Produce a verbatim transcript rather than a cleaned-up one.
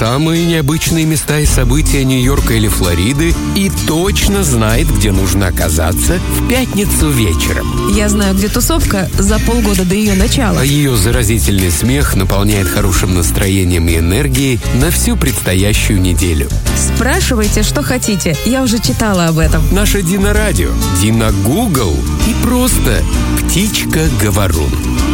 самые необычные места и события Нью-Йорка или Флориды и точно знает, где нужно оказаться в пятницу вечером. Я знаю, где тусовка за полгода до ее начала. А ее заразительный смех наполняет хорошим настроением и энергией на всю предстоящую неделю. Спрашивайте, что хотите. Я уже читала об этом. Наша Дина Радио, Дина Гугл и просто Птичка Говорун.